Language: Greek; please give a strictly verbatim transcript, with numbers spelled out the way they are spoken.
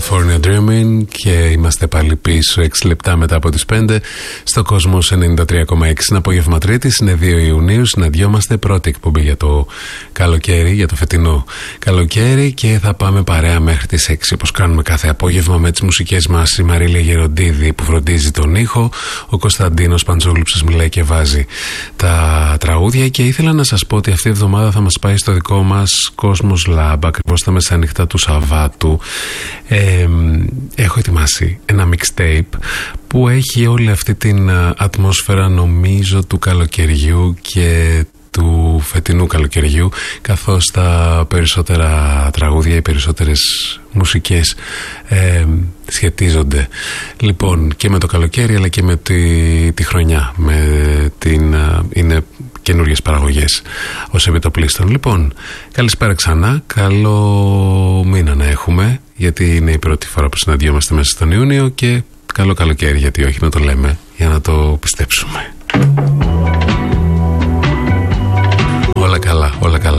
California Dreaming και είμαστε πάλι πίσω έξι λεπτά μετά από τις πέντε στο Κόσμος ενενήντα τρία κόμμα έξι. Είναι απόγευμα Τρίτης, είναι δύο Ιουνίου, συναντιόμαστε, πρώτη εκπομπή για το καλοκαίρι, για το φετινό καλοκαίρι και θα πάμε παρέα μέχρι τις έξι όπως κάνουμε κάθε απόγευμα με τις μουσικές μας. Η Μαρίλια Γεροντίδη που φροντίζει τον ήχο, ο Κωνσταντίνος Παντζόγλου που σας μιλάει και βάζει τα τραγούδια και ήθελα να σας πω ότι αυτή η εβδομάδα θα μας πάει στο δικό μας Κόσμος Lab ακριβώς τα μεσάνυχτα του Σαββάτου. Ε, έχω ετοιμάσει ένα mixtape που έχει όλη αυτή την ατμόσφαιρα νομίζω του καλοκαιριού και του φετινού καλοκαιριού, καθώς τα περισσότερα τραγούδια, οι περισσότερες μουσικές ε, σχετίζονται λοιπόν και με το καλοκαίρι αλλά και με τη, τη χρονιά, με την, είναι καινούριες παραγωγές ως επιτοπλίστων. Λοιπόν, καλησπέρα ξανά, καλό μήνα να έχουμε, γιατί είναι η πρώτη φορά που συναντιόμαστε μέσα στον Ιούνιο, και καλό καλοκαίρι, γιατί όχι, να το λέμε για να το πιστέψουμε. Όλα καλά, όλα καλά.